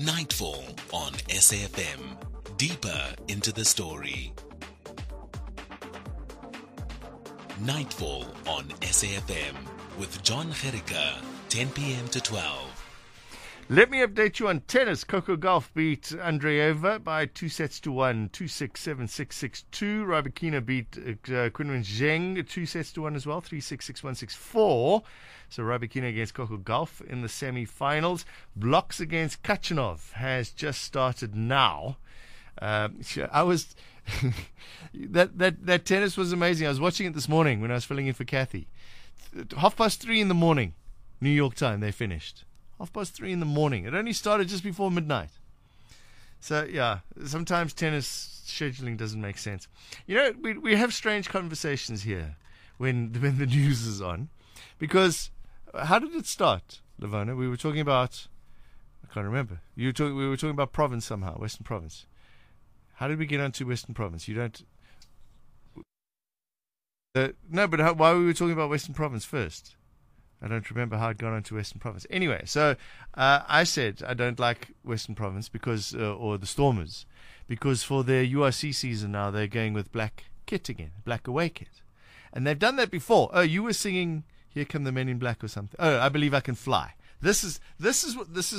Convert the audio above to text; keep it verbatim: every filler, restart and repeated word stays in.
Nightfall on S A F M. Deeper into the story. Nightfall on S A F M with John Gericke, ten p.m. to twelve. Let me update you on tennis. Coco Gauff beat Andreeva by two sets to one, two six, seven six, six two. Rybakina beat uh, Qinwen Zheng two sets to one as well, three six, six one, six four. So Rybakina against Coco Gauff in the semi-finals. Blocks against Kachanov has just started now. Um, I was that that that tennis was amazing. I was watching it this morning when I was filling in for Kathy. Half past three in the morning, New York time. They finished. Half past three in the morning. It only started just before midnight. So, yeah, sometimes tennis scheduling doesn't make sense. You know, we we have strange conversations here when when the news is on. Because, how did it start, Lavona? We were talking about, I can't remember. You were talking, we were talking about province somehow, Western Province. How did we get onto Western Province? You don't... Uh, no, but how, why were we talking about Western Province first? I don't remember how it got onto Western Province. Anyway, so uh, I said I don't like Western Province because, uh, or the Stormers, because for their U R C season now they're going with black kit again, black away kit, and they've done that before. Oh, you were singing "Here Come the Men in Black" or something. Oh, I Believe I Can Fly. This is this is what this is.